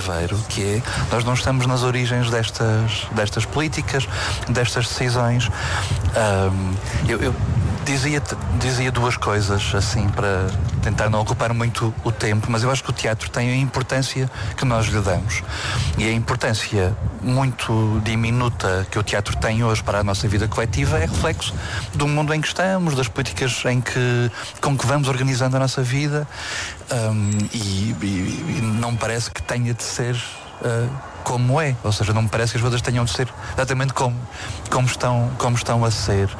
Aveiro, que é, nós não estamos nas origens destas políticas, destas decisões. Eu dizia duas coisas, assim, para tentar não ocupar muito o tempo, mas eu acho que o teatro tem a importância que nós lhe damos. E a importância muito diminuta que o teatro tem hoje para a nossa vida coletiva é reflexo do mundo em que estamos, das políticas com que vamos organizando a nossa vida, e não me parece que tenha de ser como é, ou seja, não me parece que as coisas tenham de ser exatamente como estão a ser.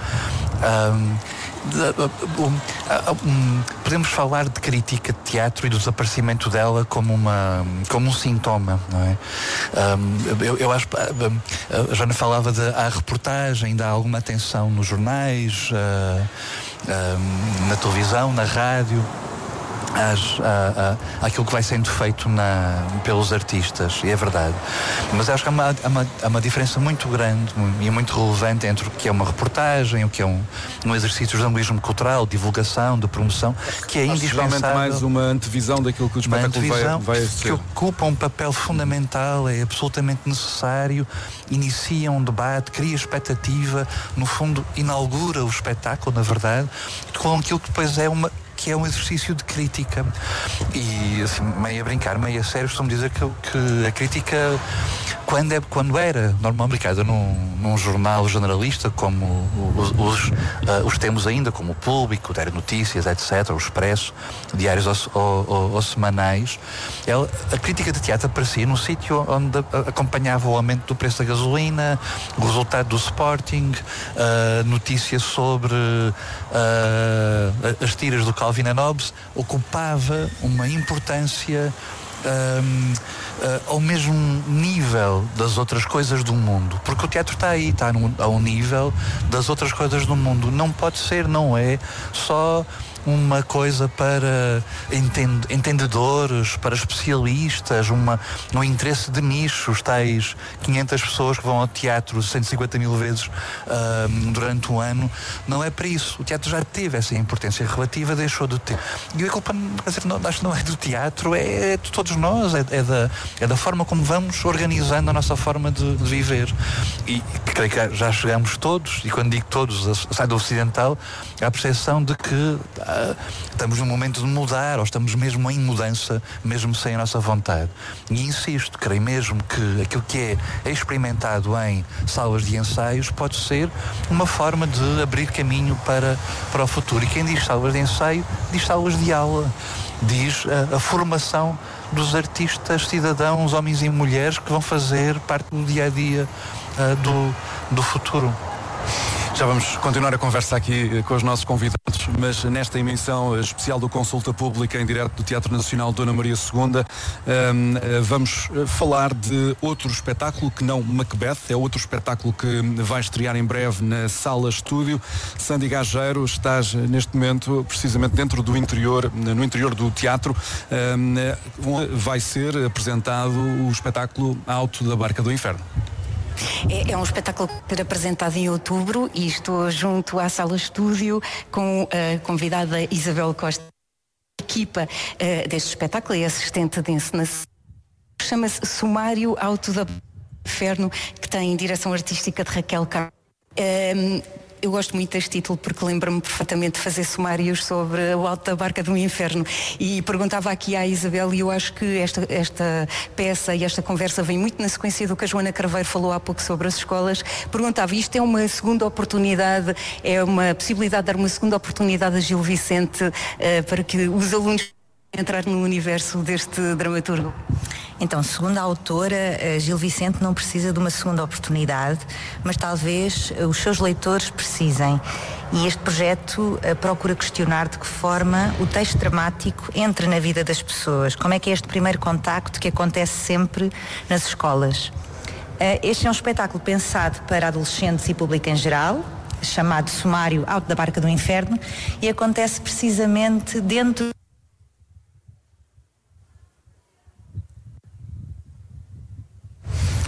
Podemos falar de crítica de teatro e do desaparecimento dela como um sintoma, não é? Eu acho, a Joana falava à reportagem, dá alguma atenção nos jornais, na televisão, na rádio, àquilo que vai sendo feito pelos artistas, e é verdade. Mas acho que há uma diferença muito grande e muito relevante entre o que é uma reportagem, o que é um exercício de jornalismo cultural, de divulgação, de promoção, que é indispensável. Geralmente mais uma antevisão daquilo que o espetáculo vai ser. Que ocupa um papel fundamental, é absolutamente necessário, inicia um debate, cria expectativa, no fundo inaugura o espetáculo, na verdade, com aquilo que depois é um exercício de crítica. E assim, meio a brincar, meio a sério, costumo dizer que a crítica, quando era normalmente aplicada num jornal generalista, como os temos ainda, como o Público, o Diário de Notícias, etc., o Expresso, diários ou semanais, a crítica de teatro aparecia num sítio onde acompanhava o aumento do preço da gasolina, o resultado do Sporting, notícias sobre as tiras do Calvin and Hobbes, ocupava uma importância ao mesmo nível das outras coisas do mundo, porque o teatro está aí, está ao nível das outras coisas do mundo. Não pode ser, não é só uma coisa para entendedores, para especialistas, um interesse de nichos, tais 500 pessoas que vão ao teatro 150 mil vezes durante um ano. Não é para isso. O teatro já teve essa importância relativa, deixou de ter. E a culpa, acho que não é do teatro, é de todos nós, é da forma como vamos organizando a nossa forma de viver. E creio que já chegamos todos, e quando digo todos, a saída ocidental, há a percepção de que estamos num momento de mudar, ou estamos mesmo em mudança, mesmo sem a nossa vontade. E insisto, creio mesmo que aquilo que é experimentado em salas de ensaios pode ser uma forma de abrir caminho para o futuro. E quem diz salas de ensaio, diz salas de aula, diz a formação dos artistas, cidadãos, homens e mulheres que vão fazer parte do dia-a-dia do futuro. Já vamos continuar a conversa aqui com os nossos convidados, mas nesta emissão especial do Consulta Pública em direto do Teatro Nacional Dona Maria II, vamos falar de outro espetáculo que não Macbeth, é outro espetáculo que vai estrear em breve na Sala Estúdio. Sandy Gageiro, estás neste momento precisamente no interior do teatro. Vai ser apresentado o espetáculo Alto da Barca do Inferno. É um espetáculo que será apresentado em outubro e estou junto à Sala Estúdio com a convidada Isabel Costa. A equipa deste espetáculo é assistente de encenação. Chama-se Sumário Alto da Inferno, que tem direção artística de Raquel Carlos. Eu gosto muito deste título porque lembra-me perfeitamente de fazer sumários sobre o Alto da Barca do Inferno. E perguntava aqui à Isabel, e eu acho que esta peça e esta conversa vem muito na sequência do que a Joana Carveiro falou há pouco sobre as escolas. Perguntava, isto é uma segunda oportunidade, é uma possibilidade de dar uma segunda oportunidade a Gil Vicente para que os alunos entrar no universo deste dramaturgo? Então, segundo a autora, Gil Vicente não precisa de uma segunda oportunidade, mas talvez os seus leitores precisem. E este projeto procura questionar de que forma o texto dramático entra na vida das pessoas. Como é que é este primeiro contacto que acontece sempre nas escolas? Este é um espetáculo pensado para adolescentes e público em geral, chamado Sumário Alto da Barca do Inferno, e acontece precisamente dentro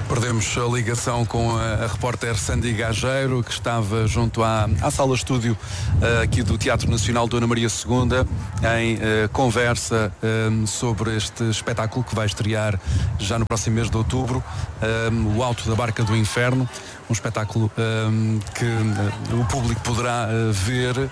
Perdemos a ligação com a repórter Sandy Gageiro, que estava junto à sala estúdio aqui do Teatro Nacional Dona Maria II, em conversa sobre este espetáculo que vai estrear já no próximo mês de outubro, O Alto da Barca do Inferno, um espetáculo que o público poderá ver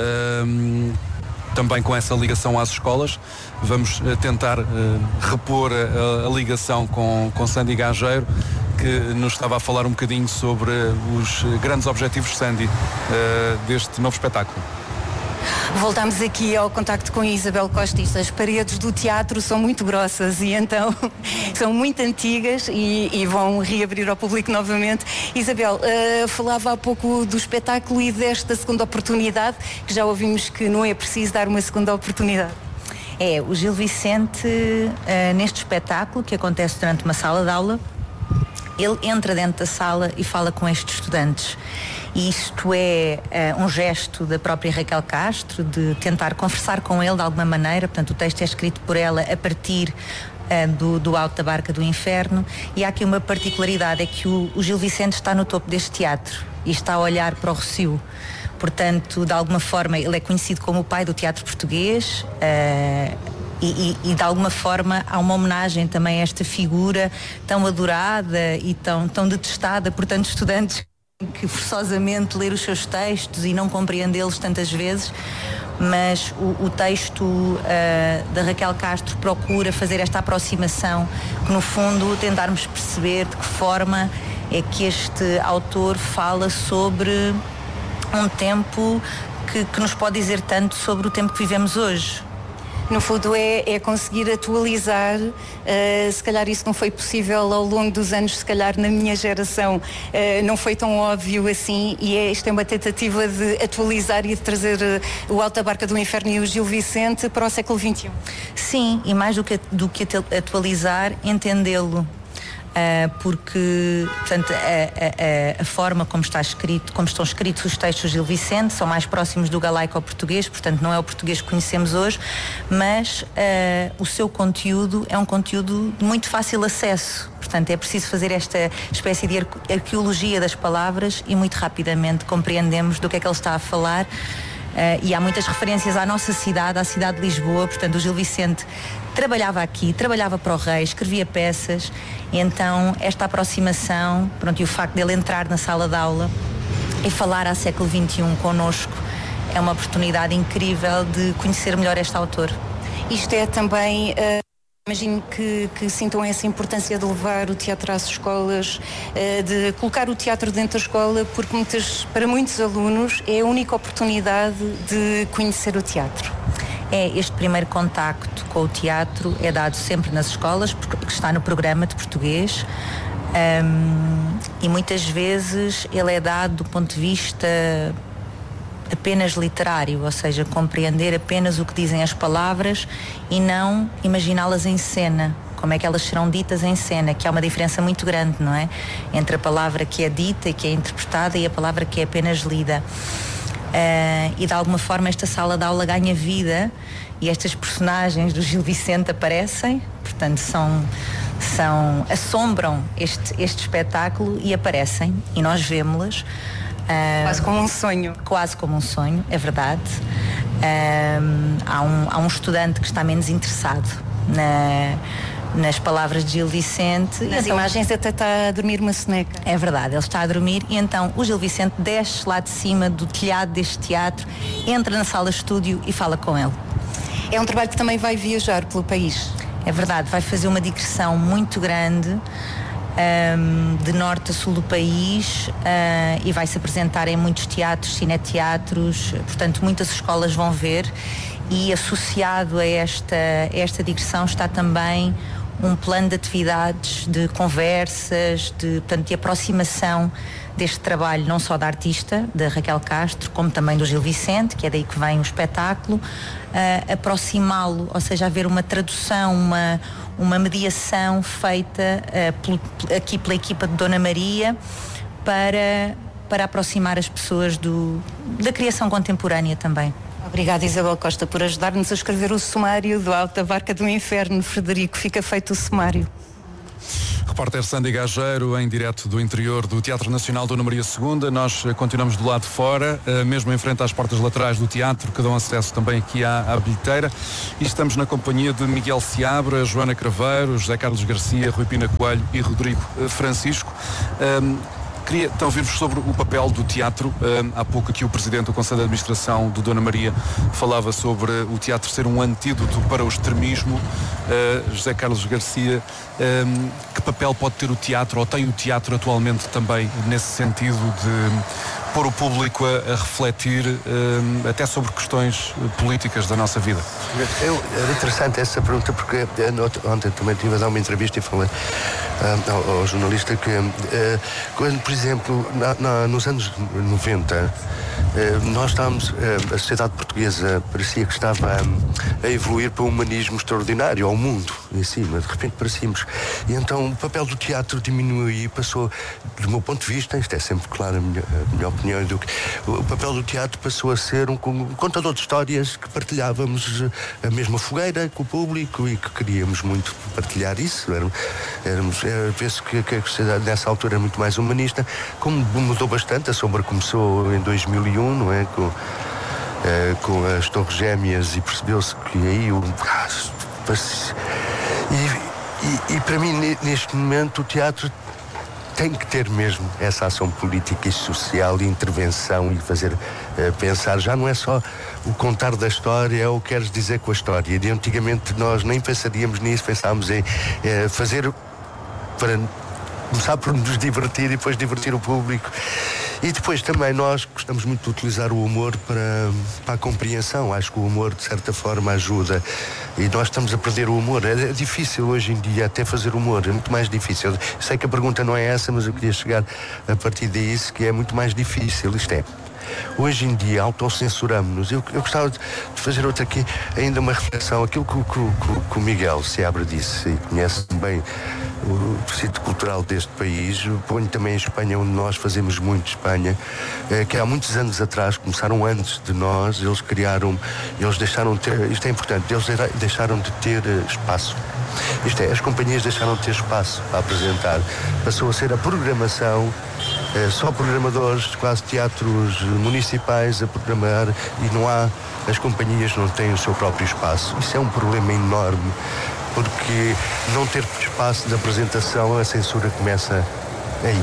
também com essa ligação às escolas. Vamos tentar repor a ligação com Sandy Gageiro, que nos estava a falar um bocadinho sobre os grandes objetivos, Sandy, deste novo espetáculo. Voltamos aqui ao contacto com a Isabel Costa. As paredes do teatro são muito grossas e então são muito antigas e vão reabrir ao público novamente. Isabel, falava há pouco do espetáculo e desta segunda oportunidade, que já ouvimos que não é preciso dar uma segunda oportunidade. O Gil Vicente, neste espetáculo, que acontece durante uma sala de aula, ele entra dentro da sala e fala com estes estudantes. E isto é um gesto da própria Raquel Castro, de tentar conversar com ele de alguma maneira. Portanto, o texto é escrito por ela a partir do Alto da Barca do Inferno. E há aqui uma particularidade, é que o Gil Vicente está no topo deste teatro e está a olhar para o Rossio. Portanto, de alguma forma, ele é conhecido como o pai do teatro português. E de alguma forma há uma homenagem também a esta figura tão adorada e tão detestada por tantos estudantes que forçosamente ler os seus textos e não compreendê-los tantas vezes. Mas o texto da Raquel Castro procura fazer esta aproximação, que no fundo tentarmos perceber de que forma é que este autor fala sobre um tempo que nos pode dizer tanto sobre o tempo que vivemos hoje. No fundo é conseguir atualizar, se calhar isso não foi possível ao longo dos anos, se calhar na minha geração não foi tão óbvio assim, e isto é uma tentativa de atualizar e de trazer o Alto da Barca do Inferno e o Gil Vicente para o século XXI. Sim, e mais do que atualizar, entendê-lo. Porque, portanto, a forma como estão escritos os textos de Gil Vicente são mais próximos do galaico ao português, portanto não é o português que conhecemos hoje, mas o seu conteúdo é um conteúdo de muito fácil acesso. Portanto, é preciso fazer esta espécie de arqueologia das palavras e muito rapidamente compreendemos do que é que ele está a falar. E há muitas referências à nossa cidade, à cidade de Lisboa. Portanto, o Gil Vicente trabalhava aqui, trabalhava para o Rei, escrevia peças, e então esta aproximação, e o facto de ele entrar na sala de aula e falar ao século XXI connosco é uma oportunidade incrível de conhecer melhor este autor. Isto é também... Imagino que sintam essa importância de levar o teatro às escolas, de colocar o teatro dentro da escola, porque para muitos alunos é a única oportunidade de conhecer o teatro. Este primeiro contacto com o teatro é dado sempre nas escolas, porque está no programa de português, e muitas vezes ele é dado do ponto de vista apenas literário, ou seja, compreender apenas o que dizem as palavras e não imaginá-las em cena, como é que elas serão ditas em cena, que há uma diferença muito grande, não é? Entre a palavra que é dita e que é interpretada e a palavra que é apenas lida. E de alguma forma esta sala de aula ganha vida e estas personagens do Gil Vicente aparecem, portanto assombram este espetáculo e aparecem e nós vemos-las. Quase como um sonho. Quase como um sonho, é verdade. Há um estudante que está menos interessado nas palavras de Gil Vicente. Nas imagens até está a dormir uma soneca. É verdade, ele está a dormir e então o Gil Vicente desce lá de cima do telhado deste teatro, entra na sala de estúdio e fala com ele. É um trabalho que também vai viajar pelo país. É verdade, vai fazer uma digressão muito grande, de norte a sul do país, e vai se apresentar em muitos teatros, cineteatros, portanto muitas escolas vão ver, e associado a esta digressão está também um plano de atividades, de conversas, de aproximação deste trabalho, não só da artista, da Raquel Castro, como também do Gil Vicente, que é daí que vem o espetáculo, aproximá-lo, ou seja, haver uma tradução, uma mediação feita aqui pela equipa de Dona Maria para aproximar as pessoas da criação contemporânea também. Obrigada, Isabel Costa, por ajudar-nos a escrever o sumário do Alto da Barca do Inferno. Frederico, fica feito o sumário. Repórter Sandy Gageiro, em direto do interior do Teatro Nacional Dona Maria II. Nós continuamos do lado de fora, mesmo em frente às portas laterais do teatro, que dão acesso também aqui à bilheteira. E estamos na companhia de Miguel Seabra, Joana Craveiro, José Carlos Garcia, Rui Pina Coelho e Rodrigo Francisco. Queria então ouvir-vos sobre o papel do teatro. Há pouco aqui o Presidente do Conselho de Administração do Dona Maria falava sobre o teatro ser um antídoto para o extremismo. José Carlos Garcia, que papel pode ter o teatro, ou tem o teatro atualmente também nesse sentido de pôr o público a refletir até sobre questões políticas da nossa vida? Era interessante essa pergunta, porque ontem também tive a dar uma entrevista e falei ao jornalista que quando, por exemplo, nos anos 90 nós estávamos, a sociedade portuguesa parecia que estava a evoluir para um humanismo extraordinário ao mundo em cima, de repente parecíamos, e então o papel do teatro diminuiu e passou, do meu ponto de vista, isto é sempre claro a minha opinião, o papel do teatro passou a ser um contador de histórias, que partilhávamos a mesma fogueira com o público e que queríamos muito partilhar isso. Penso que a sociedade nessa altura era muito mais humanista, como mudou bastante. A Sombra começou em 2001, não é? Com as Torres Gêmeas, e percebeu-se que aí e para mim, neste momento, o teatro tem que ter mesmo essa ação política e social e intervenção, e fazer pensar. Já não é só o contar da história, é o que queres dizer com a história. E antigamente nós nem pensaríamos nisso, pensávamos em fazer para começar por nos divertir e depois divertir o público. E depois também nós gostamos muito de utilizar o humor para a compreensão. Acho que o humor, de certa forma, ajuda. E nós estamos a perder o humor. É difícil hoje em dia até fazer humor, é muito mais difícil. Sei que a pergunta não é essa, mas eu queria chegar a partir disso, que é muito mais difícil. Isto é, hoje em dia autocensuramos-nos. Eu gostava de fazer outra aqui, ainda uma reflexão. Aquilo que o Miguel Seabra disse, e conhece bem o tecido cultural deste país, ponho também em Espanha, onde nós fazemos muito Espanha, que há muitos anos atrás, começaram antes de nós, eles deixaram de ter, isto é importante, eles deixaram de ter espaço. Isto é, as companhias deixaram de ter espaço para apresentar. Passou a ser a programação, só programadores, quase teatros municipais a programar, e as companhias não têm o seu próprio espaço. Isso é um problema enorme, porque não ter espaço de apresentação, a censura começa aí.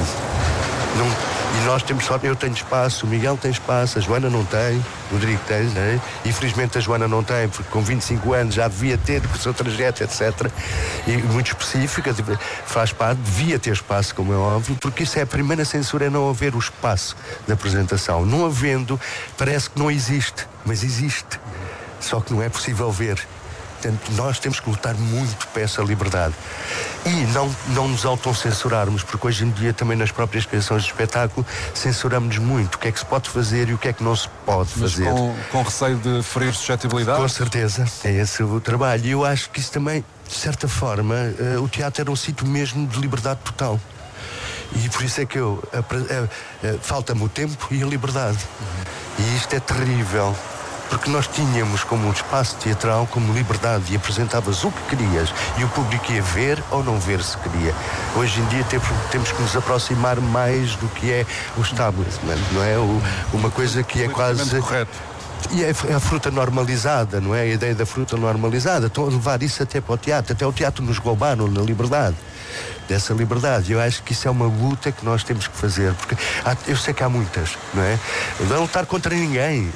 E nós temos só, eu tenho espaço, o Miguel tem espaço, a Joana não tem, o Rodrigo tem, né? Infelizmente a Joana não tem, porque com 25 anos já devia ter, com o seu trajeto, etc. E muito específica, faz parte, devia ter espaço, como é óbvio, porque isso é a primeira censura, é não haver o espaço de apresentação. Não havendo, parece que não existe, mas existe. Só que não é possível ver. Portanto, nós temos que lutar muito por essa liberdade e não nos autocensurarmos, porque hoje em dia também nas próprias criações de espetáculo censuramos muito o que é que se pode fazer e o que é que não se pode fazer. Com receio de ferir suscetibilidade? Com certeza, é esse o trabalho. E eu acho que isso também, de certa forma, o teatro era um sítio mesmo de liberdade total. E por isso é que falta-me o tempo e a liberdade. E isto é terrível. Porque nós tínhamos como um espaço teatral, como liberdade, e apresentavas o que querias e o público ia ver ou não ver se queria. Hoje em dia temos que nos aproximar mais do que é o establishment, não é? Uma coisa que é quase... correto. E é a fruta normalizada, não é? A ideia da fruta normalizada. Estão a levar isso até para o teatro. Até o teatro nos roubaram na liberdade. Dessa liberdade. Eu acho que isso é uma luta que nós temos que fazer, porque eu sei que há muitas, não é? Não lutar contra ninguém.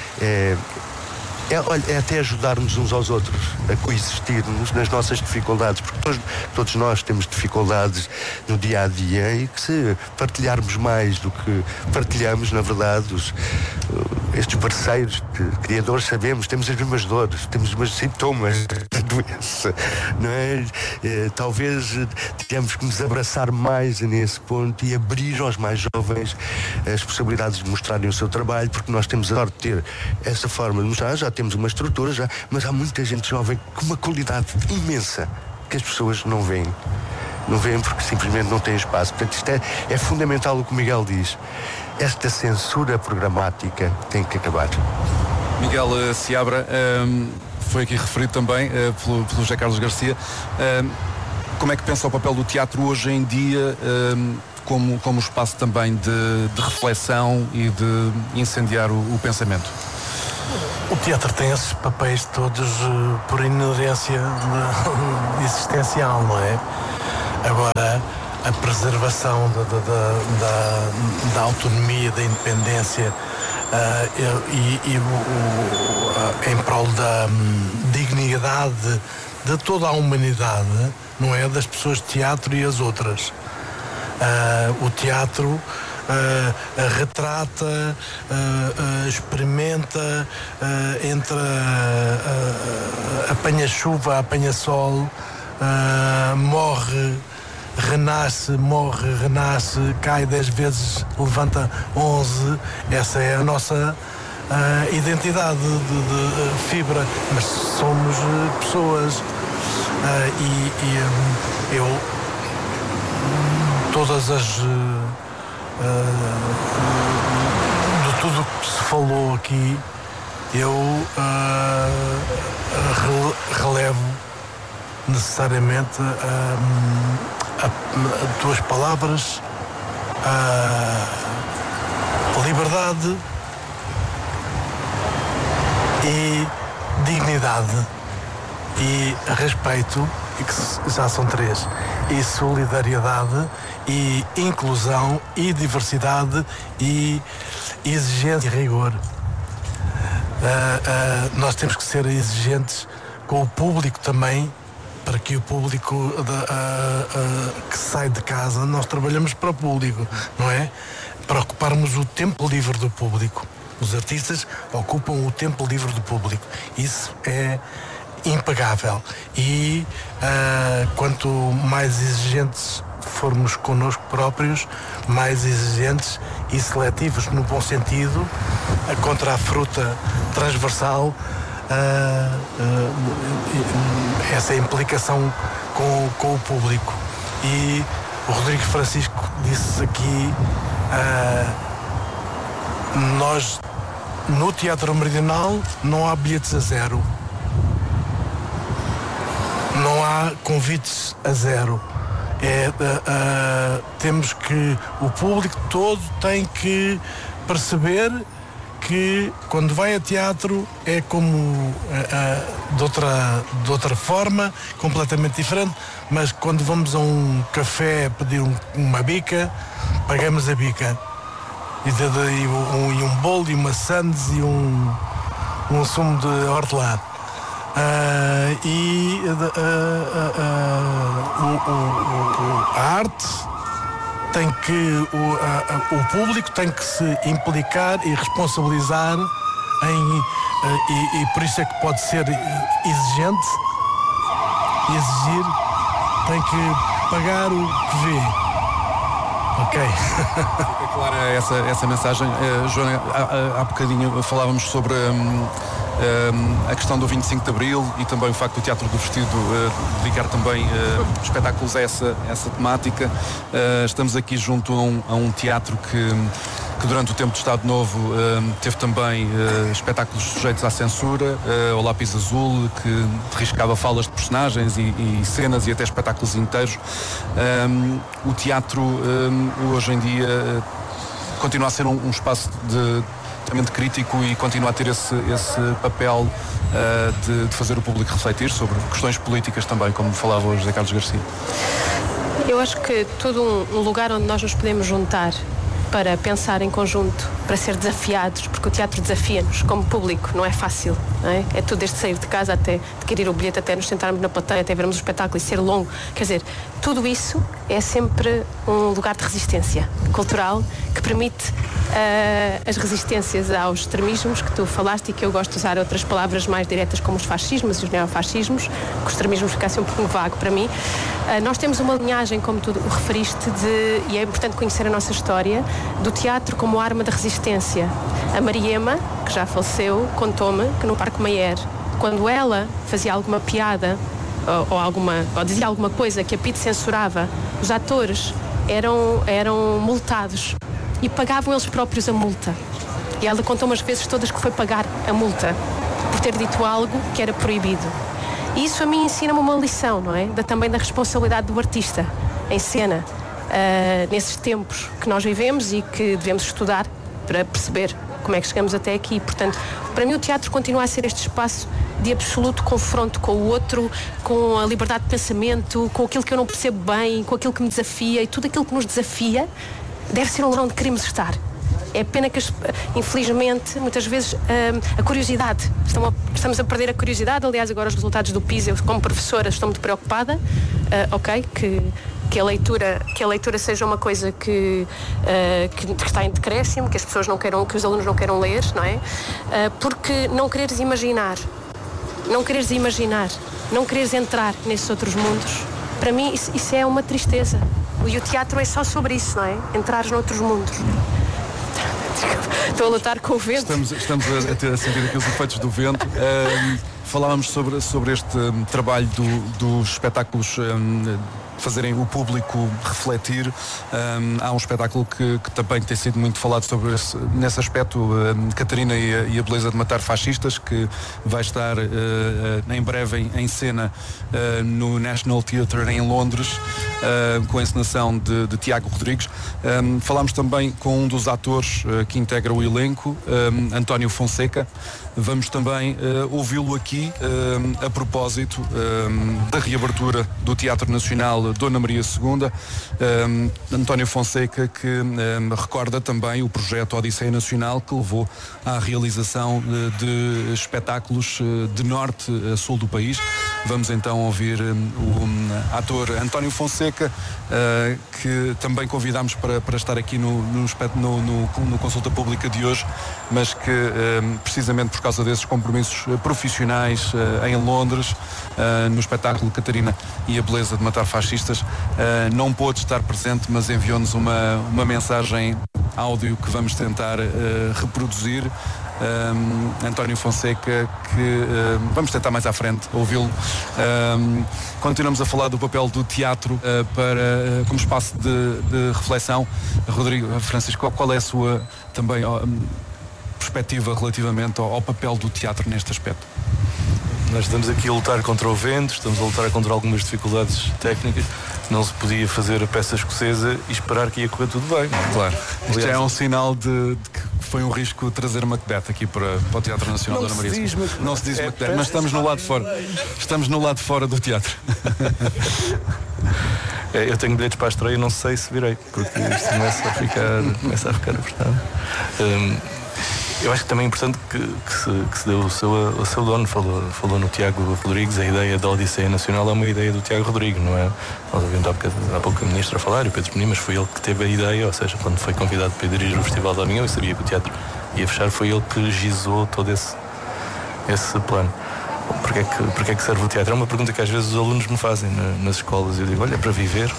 É até ajudarmos uns aos outros a coexistirmos nas nossas dificuldades, porque todos nós temos dificuldades no dia a dia, e que se partilharmos mais do que partilhamos, na verdade, estes parceiros criadores, temos as mesmas dores, temos os mesmos sintomas da doença, não é? Talvez tenhamos que nos abraçar mais nesse ponto e abrir aos mais jovens as possibilidades de mostrarem o seu trabalho, porque nós temos a sorte de ter essa forma de mostrar. Já temos uma estrutura, mas há muita gente jovem com uma qualidade imensa que as pessoas não veem. Não veem porque simplesmente não têm espaço. Portanto, isto é fundamental o que o Miguel diz. Esta censura programática tem que acabar. Miguel Seabra, foi aqui referido também pelo José Carlos Garcia. como é que pensa o papel do teatro hoje em dia como espaço também de reflexão e de incendiar o pensamento? O teatro tem esses papéis todos por inerência existencial, não é? Agora, a preservação da autonomia, da independência em prol da dignidade de toda a humanidade, não é? Das pessoas de teatro e as outras. O teatro retrata, experimenta, entre apanha-chuva, apanha-sol, morre, renasce, cai 10 vezes, levanta 11. Essa é a nossa identidade de fibra, mas somos pessoas. Eu todas as de tudo que se falou aqui, eu relevo necessariamente duas palavras: liberdade e dignidade, e respeito, e que já são 3, e solidariedade, e inclusão, e diversidade, e exigência e rigor. Nós temos que ser exigentes com o público também, para que o público que sai de casa, nós trabalhamos para o público, não é? Para ocuparmos o tempo livre do público. Os artistas ocupam o tempo livre do público. Isso é impagável. E quanto mais exigentes formos connosco próprios, mais exigentes e seletivos, no bom sentido, contra a fruta transversal, essa implicação com o público. E o Rodrigo Francisco disse aqui, nós no Teatro Meridional não há bilhetes a zero, não há convites a zero. Temos que, o público todo tem que perceber que quando vai a teatro é como de outra forma, completamente diferente, mas quando vamos a um café pedir uma bica, pagamos a bica. E um bolo, e uma sandes, e um sumo de hortelã. A arte tem que, o público tem que se implicar e responsabilizar e por isso é que pode ser exigente, exigir, tem que pagar o que vê. Ok. Fica clara essa mensagem. Joana, há bocadinho falávamos sobre a questão do 25 de Abril e também o facto do Teatro do Vestido dedicar também espetáculos a essa temática. Estamos aqui junto a um teatro que durante o tempo do Estado Novo teve também espetáculos sujeitos à censura, ao lápis azul, que riscava falas de personagens e cenas e até espetáculos inteiros. O teatro hoje em dia continua a ser um espaço também de crítico e continua a ter esse papel de fazer o público refletir sobre questões políticas também, como falava o José Carlos Garcia. Eu acho que todo um lugar onde nós nos podemos juntar para pensar em conjunto, para ser desafiados, porque o teatro desafia-nos como público, não é fácil, não é? É tudo desde sair de casa até adquirir o bilhete, até nos sentarmos na plateia, até vermos o espetáculo e ser longo. Quer dizer, tudo isso é sempre um lugar de resistência cultural que permite as resistências aos extremismos que tu falaste e que eu gosto de usar outras palavras mais diretas como os fascismos e os neofascismos, que os extremismos ficassem um pouco vago para mim. Nós temos uma linhagem, como tu o referiste, e é importante conhecer a nossa história, do teatro como arma de resistência. A Mariema, que já faleceu, contou-me que no Parque Mayer, quando ela fazia alguma piada ou dizia alguma coisa que a PIDE censurava, os atores eram multados e pagavam eles próprios a multa. E ela contou umas vezes todas que foi pagar a multa por ter dito algo que era proibido. E isso a mim ensina-me uma lição, não é? Também da responsabilidade do artista em cena, nesses tempos que nós vivemos e que devemos estudar para perceber como é que chegamos até aqui. Portanto, para mim o teatro continua a ser este espaço de absoluto confronto com o outro, com a liberdade de pensamento, com aquilo que eu não percebo bem, com aquilo que me desafia, e tudo aquilo que nos desafia deve ser um lugar onde queremos estar. É pena que, infelizmente, muitas vezes a curiosidade, estamos a perder a curiosidade. Aliás, agora os resultados do PISA, eu como professora estou muito preocupada, que a leitura seja uma coisa que está em decréscimo, que as pessoas não queiram, que os alunos não queiram ler, não é? Porque não quereres imaginar, não quereres entrar nesses outros mundos, para mim isso é uma tristeza. E o teatro é só sobre isso, não é? Entrar noutros mundos. Estou a lutar com o vento. Estamos a sentir aqui os efeitos do vento. Falávamos sobre este trabalho dos espetáculos fazerem o público refletir. Há um espetáculo que também tem sido muito falado nesse aspecto, Catarina e a Beleza de Matar Fascistas, que vai estar em breve em cena no National Theatre em Londres, com a encenação de Tiago Rodrigues. Falámos também com um dos atores que integra o elenco, António Fonseca. Vamos também ouvi-lo aqui a propósito da reabertura do Teatro Nacional Dona Maria II. António Fonseca, que recorda também o projeto Odisseia Nacional, que levou à realização de espetáculos de norte a sul do país. Vamos então ouvir o ator António Fonseca, que também convidámos para estar aqui no Consulta Pública de hoje, mas que precisamente por causa desses compromissos profissionais em Londres, no espetáculo Catarina e a Beleza de Matar Fascistas, não pôde estar presente, mas enviou-nos uma mensagem áudio que vamos tentar reproduzir. António Fonseca, que vamos tentar mais à frente ouvi-lo. Continuamos a falar do papel do teatro como espaço de reflexão. Rodrigo, Francisco, qual é a sua também perspectiva relativamente ao papel do teatro neste aspecto? Nós estamos aqui a lutar contra o vento, estamos a lutar contra algumas dificuldades técnicas. Não se podia fazer a peça escocesa e esperar que ia correr tudo bem. Claro. Isto já é um sinal de que foi um risco trazer Macbeth aqui para o Teatro Nacional Dona Maria. Não se diz Macbeth, mas estamos no lado de fora. Estamos no lado de fora do teatro. Eu tenho bilhetes para a estreia e não sei se virei, porque isto começa a ficar apertado. Eu acho que também é importante que se deu o seu dono, falou no Tiago Rodrigues. A ideia da Odisseia Nacional é uma ideia do Tiago Rodrigues, não é? Nós ouvimos há pouco a ministra a falar e o Pedro Menino, mas foi ele que teve a ideia, ou seja, quando foi convidado para dirigir o Festival da União e sabia que o teatro ia fechar, foi ele que gizou todo esse plano. Porquê é que serve o teatro? É uma pergunta que às vezes os alunos me fazem nas escolas. Eu digo, olha, para viver,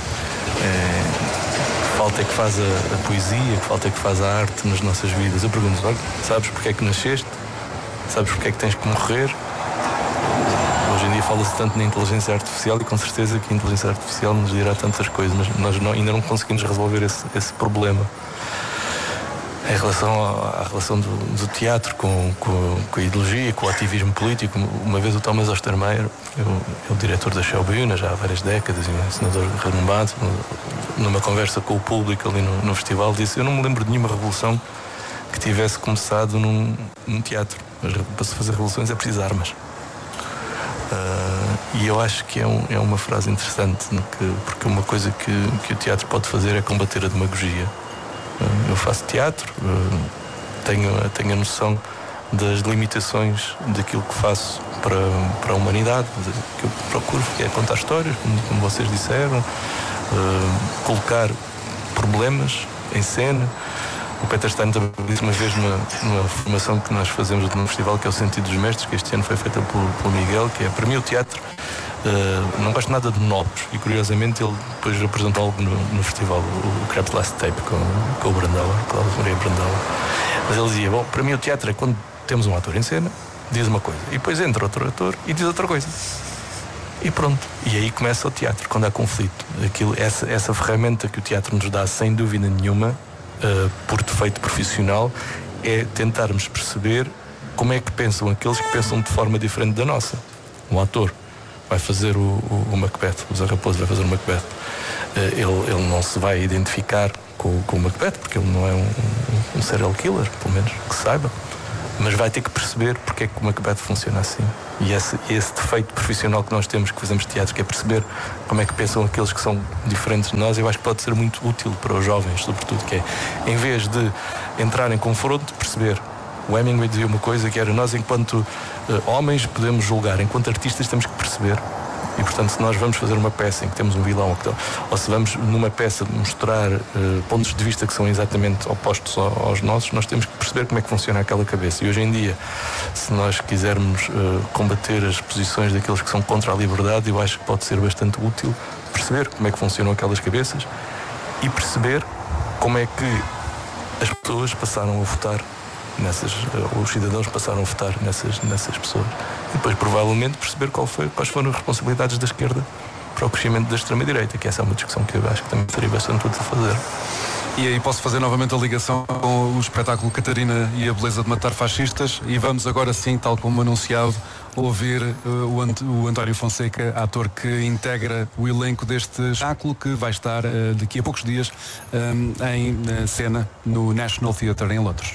falta é que faz a poesia, que falta é que faz a arte nas nossas vidas. Eu pergunto, olha, sabes porque é que nasceste? Sabes porque é que tens que morrer? Hoje em dia fala-se tanto na inteligência artificial e com certeza que a inteligência artificial nos dirá tantas coisas, mas nós ainda não conseguimos resolver esse problema. Em relação à relação do teatro com a ideologia, com o ativismo político, uma vez o Thomas Ostermeyer, o diretor da Schaubühne, já há várias décadas, e um senador renomado, numa conversa com o público ali no festival, disse: eu não me lembro de nenhuma revolução que tivesse começado num teatro. Mas para se fazer revoluções é preciso armas. E eu acho que é uma frase interessante, porque uma coisa que o teatro pode fazer é combater a demagogia. Eu faço teatro, tenho a noção das limitações daquilo que faço para a humanidade, que eu procuro, que é contar histórias, como vocês disseram, colocar problemas em cena. O Peter Stein também disse uma vez numa formação que nós fazemos no festival, que é o Sentido dos Mestres, que este ano foi feita pelo Miguel, que é, para mim, o teatro. Não gosto nada de monólogos e curiosamente ele depois apresentou algo no festival, o Crab's Last Tape com o Brandauer, Cláudio Maria Brandauer. Mas ele dizia, bom, para mim o teatro é quando temos um ator em cena, diz uma coisa, e depois entra outro ator e diz outra coisa. E pronto. E aí começa o teatro, quando há conflito. Essa ferramenta que o teatro nos dá, sem dúvida nenhuma, por defeito profissional, é tentarmos perceber como é que pensam aqueles que pensam de forma diferente da nossa. um ator vai fazer o Macbeth, o Zé Raposo vai fazer o Macbeth, ele não se vai identificar com o Macbeth, porque ele não é um serial killer, pelo menos que saiba, mas vai ter que perceber porque é que o Macbeth funciona assim. E esse defeito profissional que nós temos, que fazemos teatro, que é perceber como é que pensam aqueles que são diferentes de nós, eu acho que pode ser muito útil para os jovens, sobretudo, que é, em vez de entrar em confronto, perceber. O Hemingway dizia uma coisa que era: nós, enquanto homens, podemos julgar, enquanto artistas temos que perceber. E, portanto, se nós vamos fazer uma peça em que temos um vilão, ou se vamos numa peça mostrar pontos de vista que são exatamente opostos aos nossos, nós temos que perceber como é que funciona aquela cabeça. E hoje em dia, se nós quisermos combater as posições daqueles que são contra a liberdade, eu acho que pode ser bastante útil perceber como é que funcionam aquelas cabeças e perceber como é que as pessoas passaram a votar os cidadãos passaram a votar nessas pessoas. E depois, provavelmente, perceber quais foram as responsabilidades da esquerda para o crescimento da extrema-direita, que essa é uma discussão que eu acho que também seria bastante útil a fazer. E aí posso fazer novamente a ligação com o espetáculo Catarina e a Beleza de Matar Fascistas, e vamos agora sim, tal como anunciado, ouvir o António Fonseca, ator que integra o elenco deste espetáculo, que vai estar daqui a poucos dias em cena no National Theatre em Londres.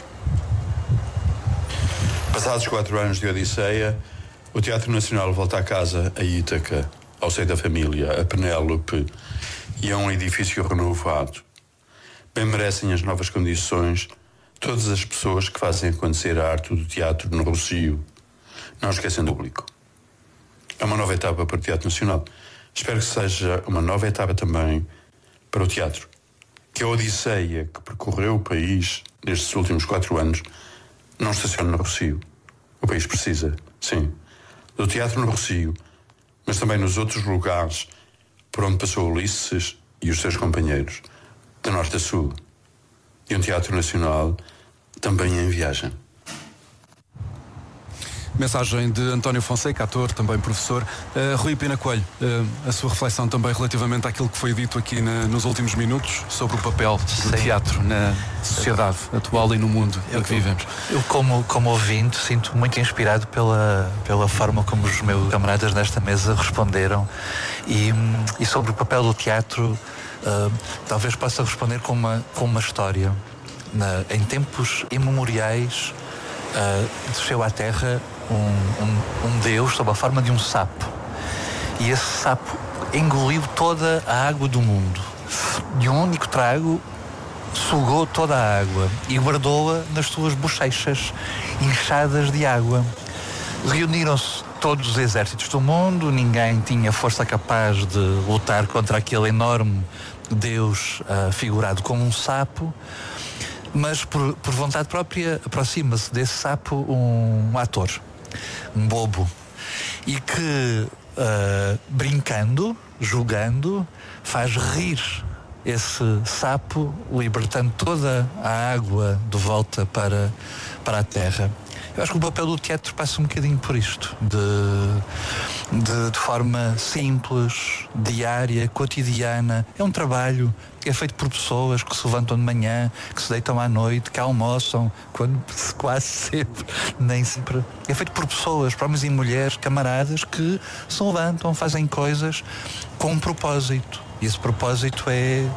Passados 4 anos de Odisseia, o Teatro Nacional volta a casa, a Ítaca, ao seio da família, a Penélope e a um edifício renovado. Bem merecem as novas condições todas as pessoas que fazem acontecer a arte do teatro no Rossio, não esquecendo o público. É uma nova etapa para o Teatro Nacional. Espero que seja uma nova etapa também para o teatro. Que a Odisseia que percorreu o país nestes últimos 4 anos não estacione no Rossio. O país precisa, sim, do teatro no Rossio, mas também nos outros lugares por onde passou Ulisses e os seus companheiros, de norte a sul. E um teatro nacional também em viagem. Mensagem de António Fonseca, ator, também professor. Rui Pina Coelho, a sua reflexão também relativamente àquilo que foi dito aqui nos últimos minutos sobre o papel do teatro na sociedade atual e no mundo em que vivemos. Eu, como ouvinte, sinto muito inspirado pela forma como os meus camaradas nesta mesa responderam e sobre o papel do teatro, talvez possa responder com uma história. Em tempos imemoriais, desceu à Terra um Deus sob a forma de um sapo, e esse sapo engoliu toda a água do mundo. De um único trago sugou toda a água e guardou-a nas suas bochechas inchadas de água. Reuniram-se todos os exércitos do mundo, ninguém tinha força capaz de lutar contra aquele enorme Deus figurado como um sapo. Mas por vontade própria aproxima-se desse sapo um ator, um bobo, e que brincando, jogando, faz rir esse sapo, libertando toda a água de volta para a terra. Eu acho que o papel do teatro passa um bocadinho por isto, de forma simples, diária, cotidiana. É um trabalho que é feito por pessoas que se levantam de manhã, que se deitam à noite, que almoçam, quase sempre, nem sempre. É feito por pessoas, por homens e mulheres, camaradas, que se levantam, fazem coisas com um propósito. E esse propósito é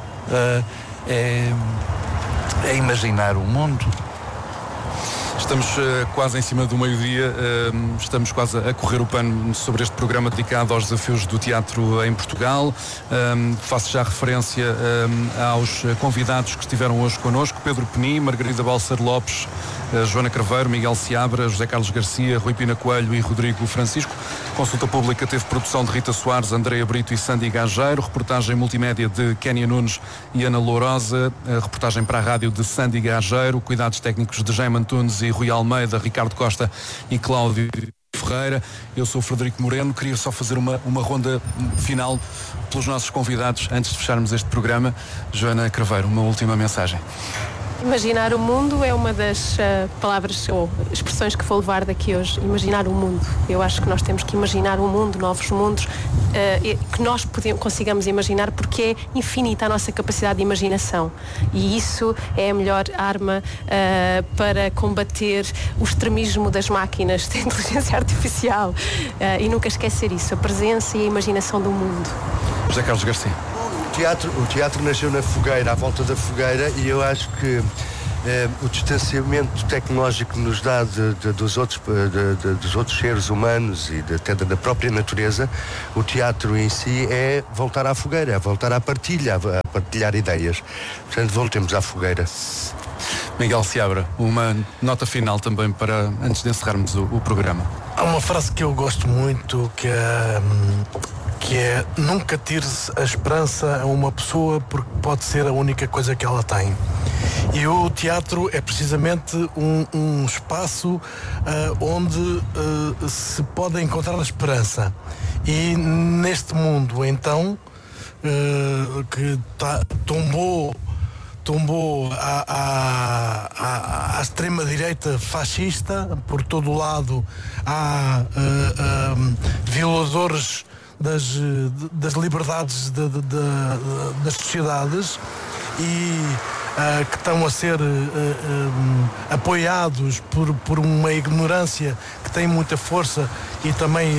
imaginar o mundo. Estamos quase em cima do meio-dia, estamos quase a correr o pano sobre este programa dedicado aos desafios do teatro em Portugal. Faço já referência aos convidados que estiveram hoje connosco: Pedro Penin, Margarida Balcer Lopes, Joana Craveiro, Miguel Seabra, José Carlos Garcia, Rui Pina Coelho e Rodrigo Francisco. Consulta pública teve produção de Rita Soares, Andreia Brito e Sandy Gageiro, reportagem multimédia de Kénia Nunes e Ana Lourosa, reportagem para a rádio de Sandy Gageiro, cuidados técnicos de Jaime Antunes e Rui Almeida, Ricardo Costa e Cláudio Ferreira. Eu sou o Frederico Moreno. Queria só fazer uma ronda final pelos nossos convidados antes de fecharmos este programa. Joana Craveiro, uma última mensagem. Imaginar o mundo é uma das palavras ou expressões que vou levar daqui hoje. Imaginar o mundo. Eu acho que nós temos que imaginar um mundo, novos mundos, que nós consigamos imaginar, porque é infinita a nossa capacidade de imaginação. E isso é a melhor arma para combater o extremismo das máquinas, da inteligência artificial. E nunca esquecer isso, a presença e a imaginação do mundo. José Carlos Garcia. O teatro nasceu na fogueira, à volta da fogueira, e eu acho que o distanciamento tecnológico que nos dá dos outros seres humanos e até da própria natureza, o teatro em si é voltar à fogueira, é voltar à partilha, a partilhar ideias. Portanto, voltemos à fogueira. Miguel Seabra, uma nota final também para, antes de encerrarmos o programa. Há uma frase que eu gosto muito, que é nunca tires a esperança a uma pessoa, porque pode ser a única coisa que ela tem. E o teatro é precisamente um espaço onde se pode encontrar a esperança. E neste mundo, então, que tombou à extrema-direita fascista, por todo o lado há violadores das liberdades das sociedades e que estão a ser apoiados por uma ignorância que tem muita força e também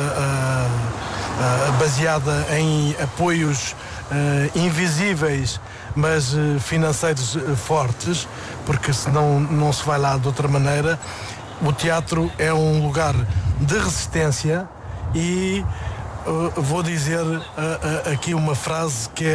baseada em apoios invisíveis, mas financeiros fortes, porque senão não se vai lá de outra maneira. O teatro é um lugar de resistência e vou dizer aqui uma frase que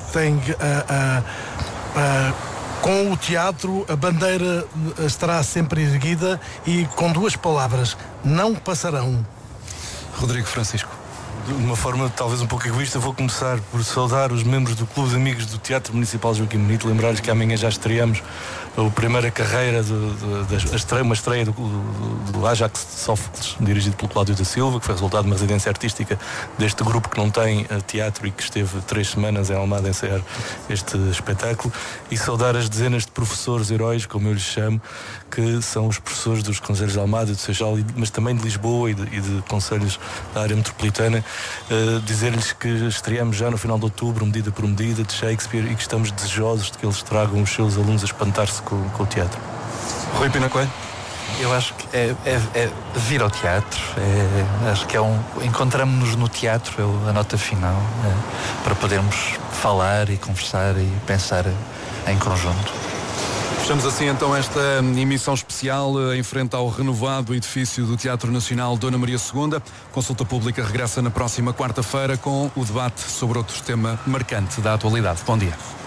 com o teatro a bandeira estará sempre erguida e com duas palavras: não passarão. Rodrigo Francisco. De uma forma talvez um pouco egoísta, vou começar por saudar os membros do Clube de Amigos do Teatro Municipal Joaquim Bonito, lembrar-lhes que amanhã já estreamos a primeira carreira, uma estreia do Ajax de Sófocles, dirigido pelo Cláudio da Silva, que foi resultado de uma residência artística deste grupo que não tem teatro e que esteve 3 semanas em Almada a ensaiar este espetáculo, e saudar as dezenas de professores heróis, como eu lhes chamo, que são os professores dos concelhos de Almada, de Seixal, mas também de Lisboa e de concelhos da área metropolitana. Dizer-lhes que estreamos já no final de outubro, Medida por Medida, de Shakespeare, e que estamos desejosos de que eles tragam os seus alunos a espantar-se com o teatro. Rui Pina Coelho. Eu acho que é vir ao teatro, acho que encontramos-nos no teatro, a nota final, para podermos falar e conversar e pensar em conjunto. Fechamos assim então esta emissão especial em frente ao renovado edifício do Teatro Nacional Dona Maria II. Consulta pública regressa na próxima quarta-feira com o debate sobre outro tema marcante da atualidade. Bom dia.